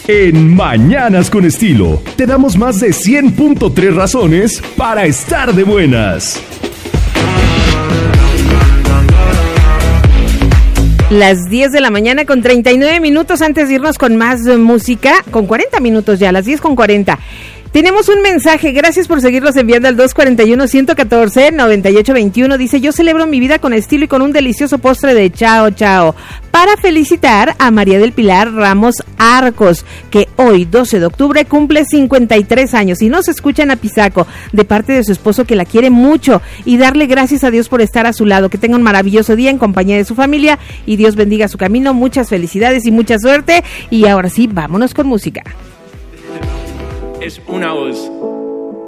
En Mañanas con Estilo, te damos más de 100.3 razones para estar de buenas. Las 10 de la mañana con 39 minutos antes de irnos con más música, con 40 minutos ya, las 10 con 40. Tenemos un mensaje, gracias por seguirlos enviando al 241-114-9821. Dice, yo celebro mi vida con estilo y con un delicioso postre de Chao Chao. Para felicitar a María del Pilar Ramos Arcos, que hoy, 12 de octubre, cumple 53 años. Y nos escucha en Apizaco, de parte de su esposo que la quiere mucho. Y darle gracias a Dios por estar a su lado. Que tenga un maravilloso día en compañía de su familia. Y Dios bendiga su camino. Muchas felicidades y mucha suerte. Y ahora sí, vámonos con música. Es una voz.